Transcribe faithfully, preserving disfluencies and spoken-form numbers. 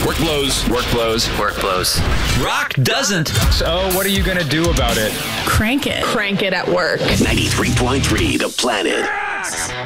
Work blows. Work blows. Work blows. Rock doesn't. So what are you going to do about it? Crank it. Crank it at work. ninety-three point three The Planet.